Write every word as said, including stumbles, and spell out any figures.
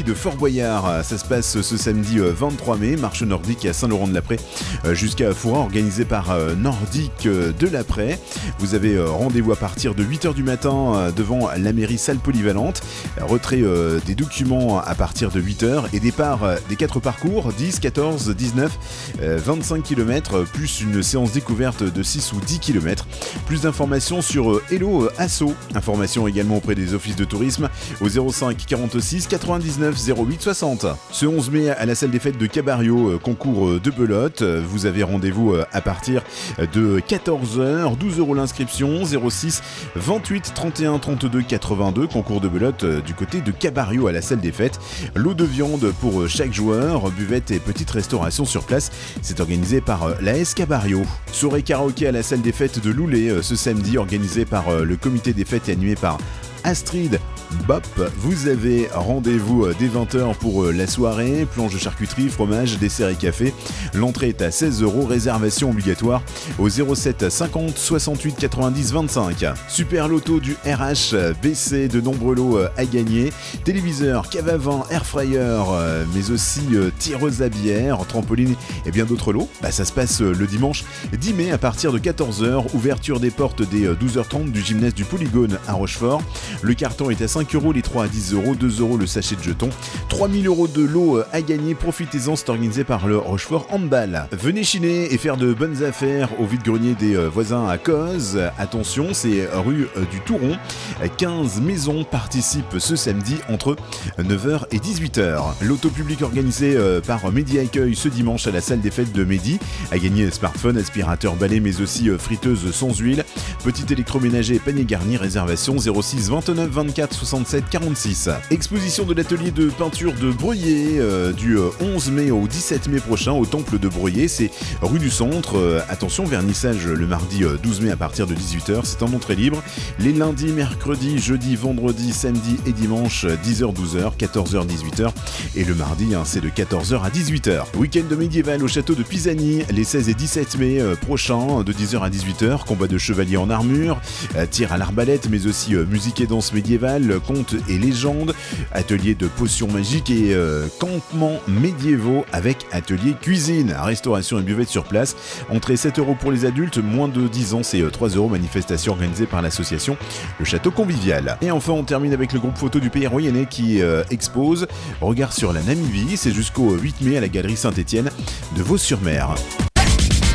de Fort Boyard. Ça se passe ce samedi vingt-trois mai, marche nordique à Saint-Laurent-de-Laprée jusqu'à Fourin, organisée par Nordique de Laprée. Vous avez rendez-vous à partir de huit heures du matin devant la mairie salle polyvalente. Retrait des documents à partir de huit heures et départ des quatre parcours, dix, quatorze, dix-neuf, vingt-cinq kilomètres, plus une séance découverte de six ou dix kilomètres. Plus d'informations sur Hello Asso. Informations également auprès des offices de tourisme au zéro cinq quarante-six quatre-vingt-dix-neuf zéro huit soixante. Ce onze mai à la salle des fêtes de Cabario, concours de belote. Vous avez rendez-vous à partir de quatorze heures, douze euros l'inscription, zéro six vingt-huit trente et un trente-deux quatre-vingt-deux, concours de belote du côté de Cabario à la salle des fêtes. Lot de viande pour chaque joueur, buvette et petite restauration sur place. C'est organisé par l'A S Cabario. Soirée karaoké à la salle des fêtes de Loulé ce samedi, organisé par le comité des fêtes et animé par Astrid Bop. Vous avez rendez-vous dès vingt heures pour la soirée, planche de charcuterie, fromage, dessert et café. L'entrée est à seize euros, réservation obligatoire au zéro sept cinquante soixante-huit quatre-vingt-dix vingt-cinq. Super loto du R H B C, de nombreux lots à gagner. Téléviseur, cave à vin, air fryer, mais aussi tireuse à bière, trampoline et bien d'autres lots. Bah, ça se passe le dimanche dix mai à partir de quatorze heures, ouverture des portes dès douze heures trente du gymnase du Polygone à Rochefort. Le carton est à cinq euros, les trois à dix euros, deux euros le sachet de jetons. trois mille euros de lot à gagner, profitez-en, c'est organisé par le Rochefort Handball. Venez chiner et faire de bonnes affaires au vide-grenier des voisins à Cozes. Attention, c'est rue du Touron. quinze maisons participent ce samedi entre neuf heures et dix-huit heures. L'auto public organisé par Mehdi Accueil ce dimanche à la salle des fêtes de Mehdi. À gagner smartphone, aspirateur, balai, mais aussi friteuse sans huile. Petit électroménager et panier garni, réservation zéro six vingt-neuf vingt-quatre soixante-sept quarante-six. Exposition de l'atelier de peinture de Breuillé euh, du onze mai au dix-sept mai prochain au temple de Breuillé, c'est rue du Centre. Euh, attention, vernissage le mardi douze mai à partir de dix-huit heures, c'est en entrée libre. Les lundis, mercredis, jeudi, vendredi, samedi et dimanche, dix heures douze heures, quatorze heures dix-huit heures, et le mardi hein, c'est de quatorze heures à dix-huit heures. Week-end médiéval au château de Pisani les seize et dix-sept mai euh, prochains, de dix heures à dix-huit heures, combat de chevaliers en armure, euh, tir à l'arbalète, mais aussi euh, musique et danse médiévale, contes et légendes, atelier de potions magiques et euh, campements médiévaux avec atelier cuisine, restauration et buvette sur place. Entrée sept euros pour les adultes, moins de dix ans c'est trois euros, manifestation organisée par l'association Le Château Convivial. Et enfin on termine avec le groupe photo du Pays Royennais qui euh, expose Regard sur la Namibie, c'est jusqu'au huit mai à la galerie Saint-Étienne de Vaux-sur-Mer.